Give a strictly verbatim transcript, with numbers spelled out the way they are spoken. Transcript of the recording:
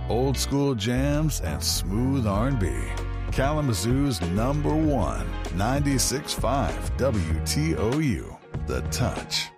old school jams, and smooth R and B. Kalamazoo's number one, ninety-six point five W T O U, The Touch.